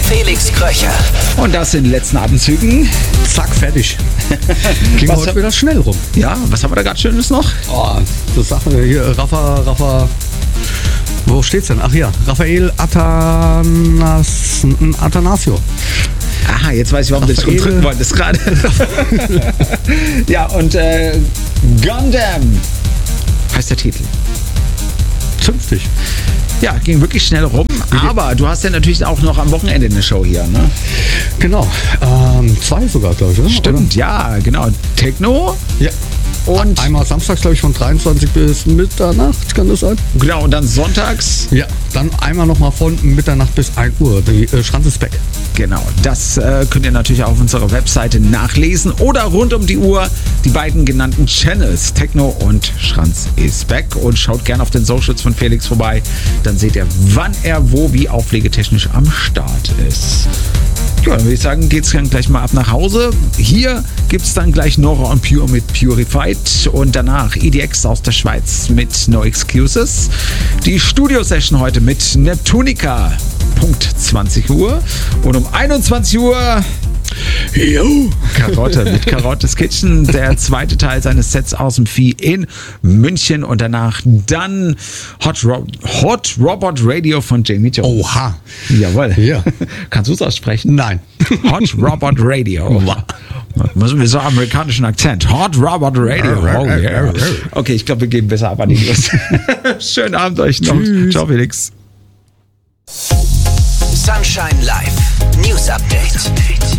Felix Kröcher. Und das in den letzten Atemzügen. Zack, fertig. Ging heute wieder schnell rum. Ja, was haben wir da gerade Schönes noch? Oh, das Sache hier, Rafa. Wo steht's denn? Ach ja, Rafael Attanasio. Aha, jetzt weiß ich, warum du das drücken wolltest gerade. Ja, und Gundam heißt der Titel. Zünftig. Ja, ging wirklich schnell rum, aber du hast ja natürlich auch noch am Wochenende eine Show hier, ne? Genau, 2 sogar, glaube ich, oder? Stimmt, ja, genau. Techno. Ja. Und einmal samstags, glaube ich, von 23 bis Mitternacht, kann das sein? Genau, und dann sonntags. Ja, dann einmal nochmal von Mitternacht bis 1 Uhr. Die Schranz ist back. Genau, das könnt ihr natürlich auf unserer Webseite nachlesen oder rund um die Uhr die beiden genannten Channels, Techno und Schranz ist back. Und schaut gerne auf den Socials von Felix vorbei, dann seht ihr, wann er wo wie auflegetechnisch am Start ist. Ja, dann würde ich sagen, geht's dann gleich mal ab nach Hause. Hier gibt's dann gleich Nora und Pure mit Purified und danach EDX aus der Schweiz mit No Excuses. Die Studio-Session heute mit Neptunica, Punkt 20 Uhr. Und um 21 Uhr Karotte mit Karotte's Kitchen, der zweite Teil seines Sets aus dem Vieh in München und danach dann Hot Robot Radio von Jamie Jones. Oha. Jawohl. Ja. Kannst du es aussprechen? Nein. Hot Robot Radio. Müssen wir so amerikanischen Akzent. Hot Robot Radio. Oh, yeah. Okay, ich glaube, wir gehen besser ab an die News. Schönen Abend euch noch. Tschüss. Ciao, Felix. Sunshine Live. News Update.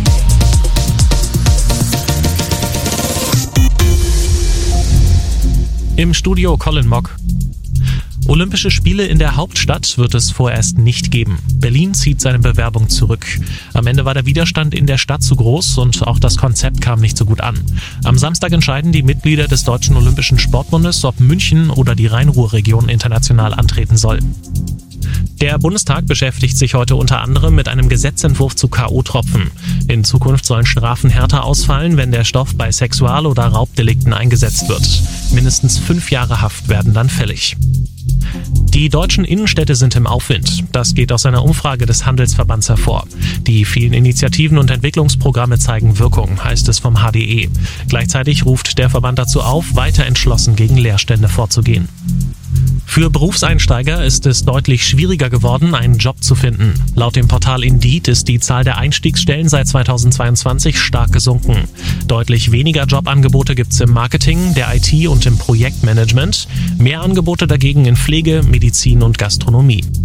Im Studio Colin Mock. Olympische Spiele in der Hauptstadt wird es vorerst nicht geben. Berlin zieht seine Bewerbung zurück. Am Ende war der Widerstand in der Stadt zu groß und auch das Konzept kam nicht so gut an. Am Samstag entscheiden die Mitglieder des Deutschen Olympischen Sportbundes, ob München oder die Rhein-Ruhr-Region international antreten soll. Der Bundestag beschäftigt sich heute unter anderem mit einem Gesetzentwurf zu K.O.-Tropfen. In Zukunft sollen Strafen härter ausfallen, wenn der Stoff bei Sexual- oder Raubdelikten eingesetzt wird. Mindestens 5 Jahre Haft werden dann fällig. Die deutschen Innenstädte sind im Aufwind. Das geht aus einer Umfrage des Handelsverbands hervor. Die vielen Initiativen und Entwicklungsprogramme zeigen Wirkung, heißt es vom HDE. Gleichzeitig ruft der Verband dazu auf, weiter entschlossen gegen Leerstände vorzugehen. Für Berufseinsteiger ist es deutlich schwieriger geworden, einen Job zu finden. Laut dem Portal Indeed ist die Zahl der Einstiegsstellen seit 2022 stark gesunken. Deutlich weniger Jobangebote gibt es im Marketing, der IT und im Projektmanagement. Mehr Angebote dagegen in Pflege, Medizin und Gastronomie.